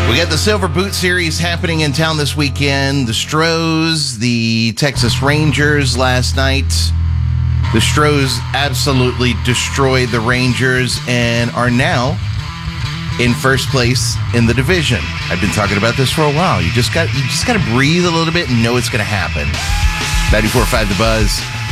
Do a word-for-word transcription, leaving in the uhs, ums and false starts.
We got the Silver Boot Series happening in town this weekend. The Stros, the Texas Rangers last night. The Stros absolutely destroyed the Rangers and are now in first place in the division. I've been talking about this for a while. You just got you just got to breathe a little bit and know it's going to happen. ninety-four point five The Buzz.